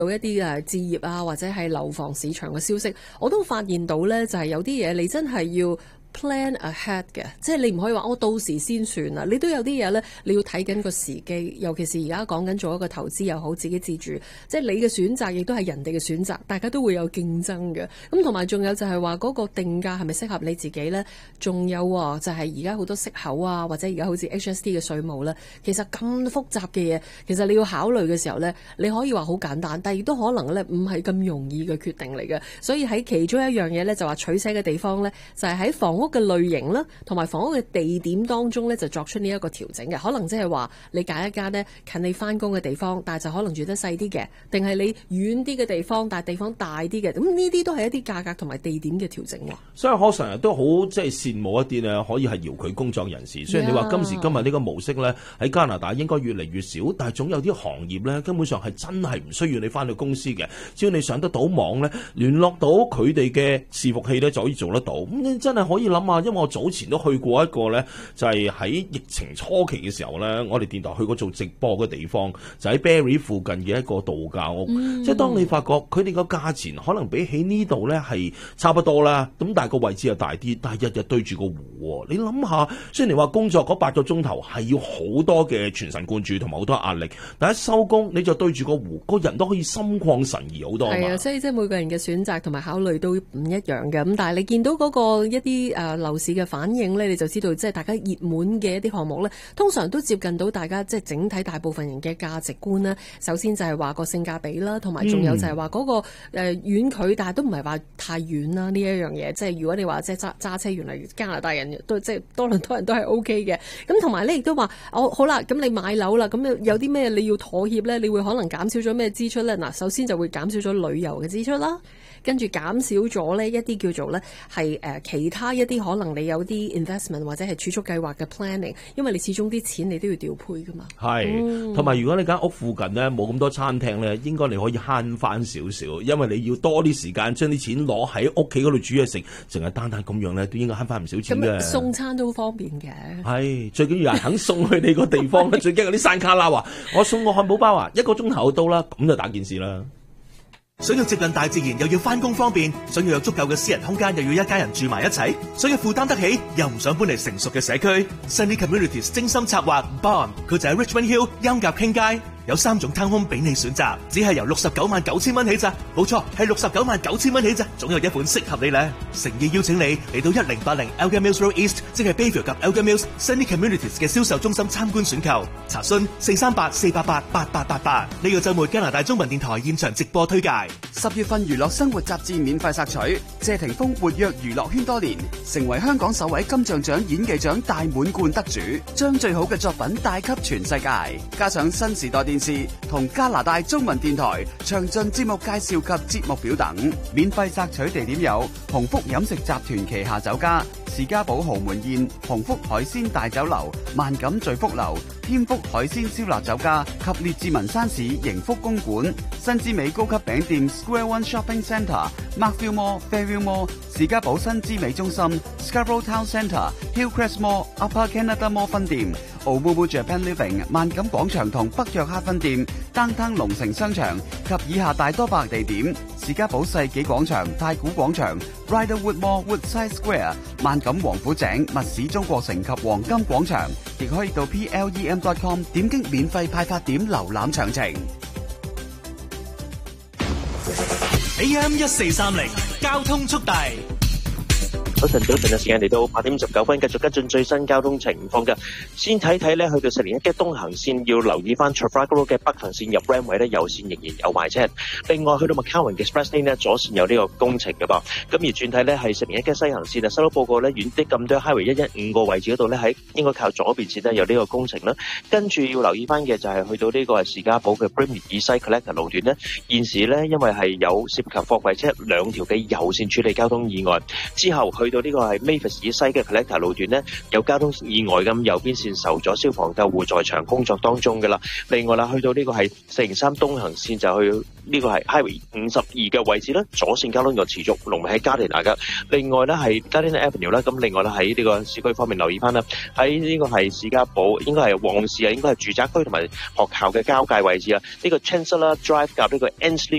到一啲置業啊或者係樓房市場嘅消息，我都發現到咧，就係有啲嘢你真係要plan ahead 嘅，即係你唔可以話我到時先算啦，你都有啲嘢咧，你要睇緊個時機，尤其是而家講緊做一個投資又好，自己自住，即係你嘅選擇亦都係人哋嘅選擇，大家都會有競爭嘅。咁同埋仲有就係話嗰個定價係咪適合你自己咧？仲有就係而家好多息口啊，或者而家好似 HST 嘅稅務咧，其實咁複雜嘅嘢，其實你要考慮嘅時候咧，你可以話好簡單，但係亦都可能咧唔係咁容易嘅決定嚟嘅。所以喺其中一樣嘢咧，就話取捨嘅地方咧，就係喺房屋嘅類型啦，同埋房屋嘅地點當中咧，就作出呢一個調整嘅。可能即係話你揀一間呢近你翻工嘅地方，但係就可能住得細啲嘅，定係你遠啲嘅地方，但係地方大啲嘅。咁呢啲都係一啲價格同埋地點嘅調整喎。 所以我成日都好即係羨慕一啲咧，可以係遙距工作人士。雖然你話今時今日呢個模式咧喺加拿大應該越嚟越少，但係總有啲行業咧根本上係真係唔需要你翻到公司嘅，只要你上得到網咧，聯絡到佢哋嘅伺服器咧就可以做得到。咁你真係可以諗下，因為我早前都去過一個咧，就係喺疫情初期嘅時候咧，我哋電台去過做直播嘅地方，就喺 Barrie 附近嘅一個度假屋。即係當你發覺佢哋個價錢可能比起呢度咧係差不多啦，咁但係個位置又大啲，但係日日對住個湖，你諗下，雖然你話工作嗰8個鐘頭係要好多嘅全神貫注同埋好多壓力，但係收工你就對住個湖，個人都可以心曠神怡好多嘛。 係啊，所以即係每個人嘅選擇同埋考慮都唔一樣嘅。咁但係你見到嗰個一啲樓市嘅反應咧，你就知道即係大家熱門嘅一啲項目咧，通常都接近到大家即係整體大部分人嘅價值觀啦。首先就係話個性價比啦，同埋仲有就係話嗰個遠距，但係都唔係話太遠啦呢一樣嘢。即係如果你話即係揸車，原來加拿大人都即係多倫多人都係 OK 嘅。咁同埋咧亦都話好啦，咁你買樓啦，咁有啲咩你要妥協咧？你會可能減少咗咩支出咧？嗱，首先就會減少咗旅遊嘅支出啦。跟住減少咗呢一啲叫做呢係其他一啲可能你有啲 investment 或者係儲蓄計劃嘅 planning， 因為你始終啲錢你都要調配噶嘛。 係，同埋如果你間屋附近呢冇咁多餐廳呢，應該你可以慳翻少少，因為你要多啲時間將啲錢攞喺屋企嗰度煮嘢食，淨係單單咁樣呢，都應該慳翻唔少錢嘅。 咁送餐都好方便嘅。 係，最緊要有人肯送去你個地方咧，最驚嗰啲山卡拉話我送個漢堡包1個鐘頭到啦，咁就大件事啦。 想要接近大自然又要返工方便，想要有足夠嘅私人空間又要一家人住埋一齊，想要負擔得起又唔想搬嚟成熟嘅社區， Sunny Communities 精心策劃 Bond， 佢就喺 Richmond Hill 音夾傾街。有3種 townhome 俾你選擇，只係由699000蚊起咋，冇錯係699000蚊起咋，總有一款適合你咧。誠意邀請你嚟到1080 Elgin Mills Road East， 即係 Bayview 及 Elgin Mills Sunny Communities 嘅銷售中心參觀選購，查詢438-488-8888。呢個週末加拿大中文電台現場直播推介。 10月份娛樂生活雜誌免費索取，謝霆鋒活躍娛樂圈多年，成為香港首位金像獎演技獎大滿貫得主，將最好嘅作品帶給全世界。加上新時代電視同加拿大中文電台詳盡節目介紹及節目表等，免費索取地點有鴻福飲食集團旗下酒家、士嘉堡豪門宴、鴻福海鮮大酒樓、萬錦聚福樓、添福海鮮燒臘酒家及列治文山市盈福公館、新之美高級餅店 Square One Shopping Centre、Markville Mall、Fairview Mall、士嘉堡新之美中心、Scarborough Town Centre、Hillcrest Mall、Upper Canada Mall 分店、Omumu Japan Living 萬錦廣場同北約克分店、Downtown 龍城商場及以下大多百地點，士嘉堡世紀廣場、太古廣場、Riderwood Mall Woodside Square、萬錦王府井、密市中國城及黃金廣場，亦可以到 plem.com 點擊免費派發點瀏覽詳情。 AM 1430交通速遞。 早晨嘅時間嚟到8點19分，繼續跟進最新交通情況嘅。先睇睇咧，去到10年一嘅東行線要留意翻 Trafalgar Road 嘅北行線入 Ramway 咧，右線仍然有壞車。另外去到 McCowan 嘅 Express Lane 咧，左線有呢個工程嘅噃。咁而轉睇咧係10年一嘅西行線啊，收到報告咧，遠啲咁多 Highway 115個位置嗰度咧，喺應該靠左邊線咧有呢個工程啦。跟住要留意翻嘅就係去到呢個係士嘉堡嘅 Brimley 以西 Collector 路段咧，現時咧因為係有涉及貨櫃車2條嘅右線處理交通意外，之後去去到呢個係 Mavis 以西嘅 Collector 路段呢，有交通意外咁，右邊線受阻，消防救護在場工作當中㗎啦。另外啦，去到呢個係403東行線就去呢個係 Highway 52嘅位置啦，左線交通又持續龍尾喺加利納㗎。另外咧係 Gardiner Avenue 啦，咁另外咧喺呢個市區方面留意翻啦，喺呢個係士嘉堡，應該係旺市啊，應該係住宅區同埋學校嘅交界位置啊。呢個 Chancellor Drive 夾呢個 Ansley